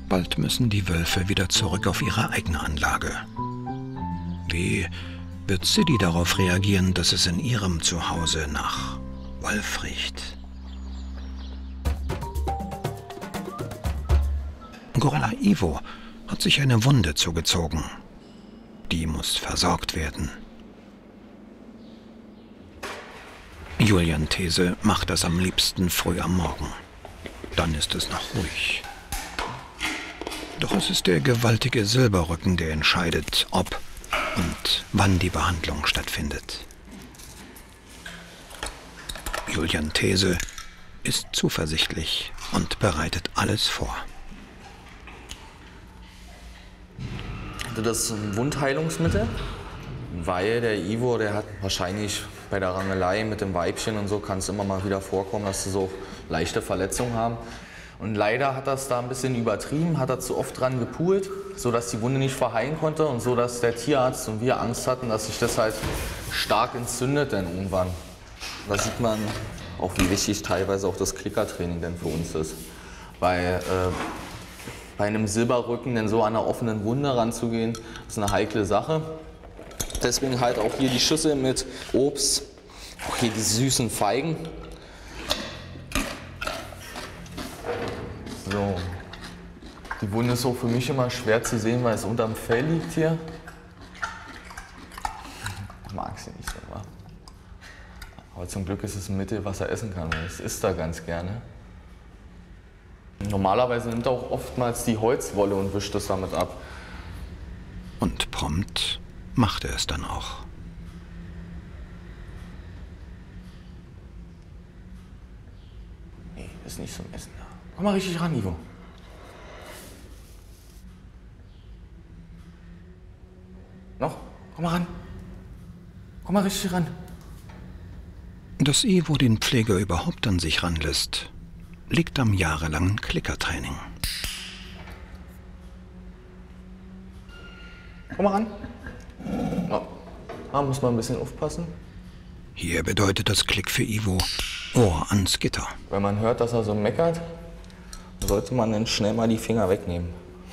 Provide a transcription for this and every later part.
Bald müssen die Wölfe wieder zurück auf ihre eigene Anlage. Wie wird Siddi darauf reagieren, dass es in ihrem Zuhause nach Wolf riecht? Gorilla Ivo hat sich eine Wunde zugezogen. Die muss versorgt werden. Julian These macht das am liebsten früh am Morgen. Dann ist es noch ruhig. Doch es ist der gewaltige Silberrücken, der entscheidet, ob und wann die Behandlung stattfindet. Julian These ist zuversichtlich und bereitet alles vor. Das ist ein Wundheilungsmittel, weil der Ivo, der hat wahrscheinlich bei der Rangelei mit dem Weibchen und so, kann es immer mal wieder vorkommen, dass sie so leichte Verletzungen haben. Und leider hat er es da ein bisschen übertrieben, hat er zu oft dran gepult, sodass die Wunde nicht verheilen konnte und so, dass der Tierarzt und wir Angst hatten, dass sich das halt stark entzündet dann irgendwann. Da sieht man auch, wie wichtig teilweise auch das Klickertraining denn für uns ist. Weil bei einem Silberrücken denn so an einer offenen Wunde ranzugehen, ist eine heikle Sache. Deswegen halt auch hier die Schüssel mit Obst, auch hier die süßen Feigen. So. Die Wunde ist auch für mich immer schwer zu sehen, weil es unterm Fell liegt hier. Ich mag sie nicht so, wa? Aber zum Glück ist es ein Mittel, was er essen kann, weil es isst er ganz gerne. Normalerweise nimmt er auch oftmals die Holzwolle und wischt es damit ab. Und prompt macht er es dann auch. Nee, ist nicht zum Essen da. Komm mal richtig ran, Ivo. Noch? Komm mal ran. Komm mal richtig ran. Dass Ivo den Pfleger überhaupt an sich ranlässt, liegt am jahrelangen Klickertraining. Komm mal ran. Ja. Da muss man ein bisschen aufpassen. Hier bedeutet das Klick für Ivo Ohr ans Gitter. Wenn man hört, dass er so meckert, sollte man dann schnell mal die Finger wegnehmen.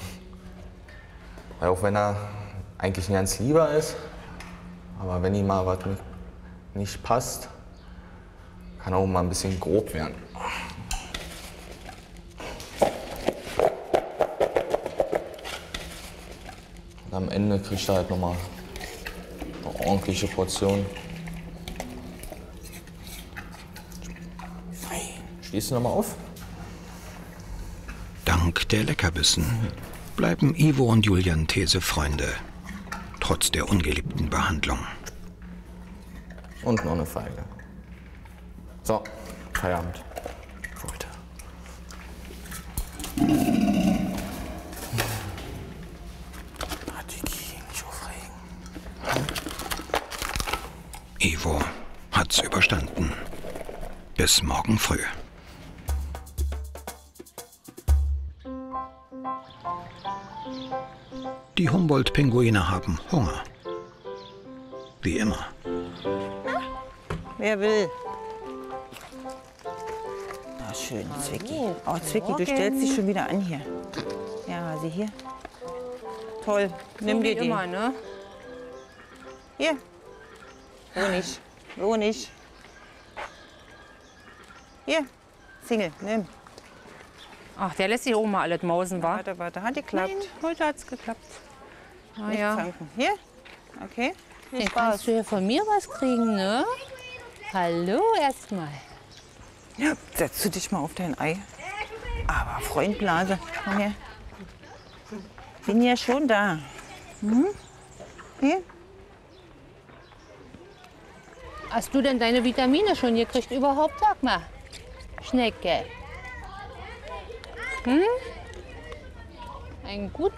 Weil auch wenn er eigentlich ein ganz lieber ist, aber wenn ihm mal was nicht passt, kann er auch mal ein bisschen grob werden. Und am Ende kriegt er halt nochmal eine ordentliche Portion. Stehst du nochmal auf? Dank der Leckerbissen bleiben Ivo und Julian These Freunde, trotz der ungeliebten Behandlung. Und noch eine Feige. So, Feierabend. Heute. Nicht aufregen. Ivo hat's überstanden. Bis morgen früh. Die Humboldt-Pinguine haben Hunger. Wie immer. Wer will? Na schön, Zwicky. Oh, Zwicky, du stellst dich schon wieder an hier. Ja, sieh hier. Toll, nimm dir die. Immer, ne? Hier. So nicht. So nicht. Hier, Single, nimm. Ach, der lässt sich oben mal alles mausen, wa? Warte, warte, hat geklappt. Nein, heute hat's geklappt. Ah, Nicht ja. zanken. Hier, okay. Viel Dann Spaß. kannst du ja von mir was kriegen, ne? Hallo erstmal. Ja, setzt du dich mal auf dein Ei. Aber Freund Blase, komm her. Bin ja schon da. Hier? Hast du denn deine Vitamine schon gekriegt überhaupt? Sag mal. Schnecke. Einen guten